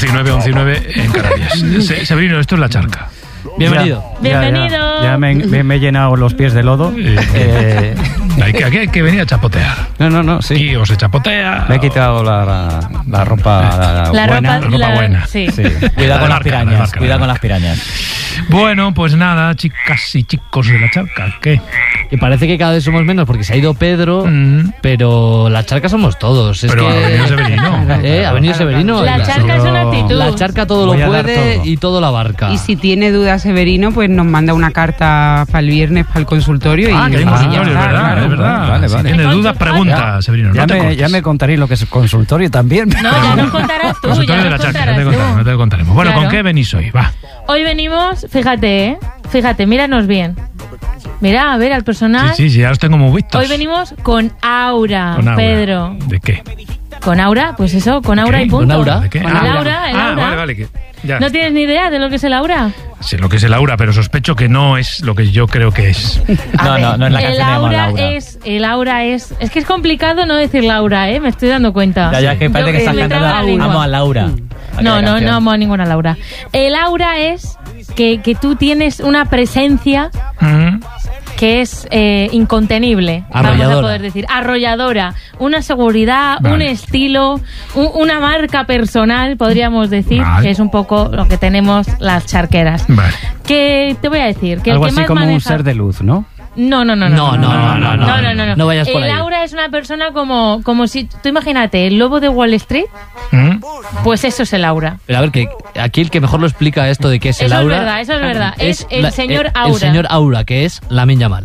11 y 9 en Canarias. Severino, esto es La Charca. Bienvenido. Bienvenido. Ya me he llenado los pies de lodo. Hay que venir a chapotear. No, sí. Aquí o se chapotea. Me he quitado la ropa buena. La ropa buena. Sí. Cuidado con las pirañas. Cuidado con las pirañas. Bueno, pues nada, chicas y chicos de La Charca, ¿qué? Y parece que cada vez somos menos porque se ha ido Pedro, pero La Charca somos todos. Pero ha venido Severino. Ha venido Severino. La Charca es una actitud. La Charca todo lo puede y todo lo abarca. Y si tiene dudas Severino, pues nos manda una carta para el viernes para el consultorio. Que hay consultorio, es verdad. Vale. Si tiene dudas, pregunta, Severino. Ya me contaréis lo que es consultorio también. No, ya nos contarás tú. Consultorio de La Charca, no te contaremos. Bueno, Claro. ¿con qué venís hoy? Va. Hoy venimos, fíjate, míranos bien. Mira, a ver, al personal. Sí, ya los tengo muy vistos. Hoy venimos con aura, Pedro. ¿De qué? ¿Con aura? Pues eso, con aura ¿Qué? y punto. ¿Con aura? ¿De qué? Con el aura, el aura. Vale. Ya. ¿No tienes ni idea de lo que es el aura? Sé lo que es el aura, pero sospecho que no es lo que yo creo que es. No es la canción de Laura. El aura es que es complicado no decir Laura, me estoy dando cuenta. Ya, que parece que estás cantando Amo a Laura. No amo a ninguna Laura. El aura es que tú tienes una presencia que es incontenible, vamos a poder decir, arrolladora, una seguridad, un estilo, una marca personal, podríamos decir, que es un poco lo que tenemos las charqueras. Vale. Que te voy a decir que algo el que así más como maneja... un ser de luz, ¿no? No. No vayas por ahí. El aura es una persona como si... Tú imagínate, el lobo de Wall Street, pues eso es el aura. Pero a ver, que aquí el que mejor lo explica esto de qué es el aura... Eso es verdad. Es el señor Aura. El señor Aura, que es Lamine Yamal.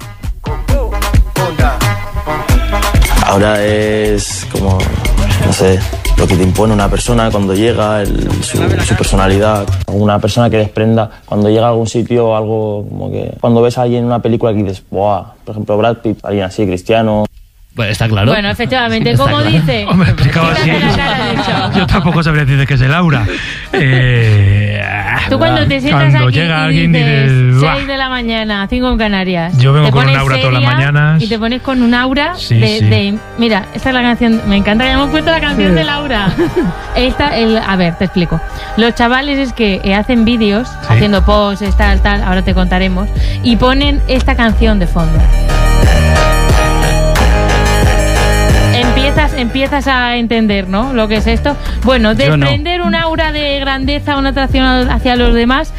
Aura es como, no sé, lo que te impone una persona cuando llega, su personalidad. Una persona que desprenda cuando llega a algún sitio, algo como que... Cuando ves a alguien en una película que dices, ¡buah! Por ejemplo, Brad Pitt, alguien así, Cristiano... Bueno, está claro. Bueno, efectivamente, como dice... Hombre, explicado así. Yo tampoco sabría decir qué es el aura. Tú cuando te sientas cuando aquí llega y alguien dices dices, 6 de la mañana, 5 en Canarias. Yo vengo te con un pones aura todas las seria mañanas. Y te pones con un aura Sí. de... Mira, esta es la canción... Me encanta que hayamos puesto la canción de Laura. A ver, te explico. Los chavales es que hacen vídeos, haciendo posts, tal, ahora te contaremos, y ponen esta canción de fondo. Empiezas a entender, ¿no? Lo que es esto. Bueno, desprender un aura de grandeza, una atracción hacia los demás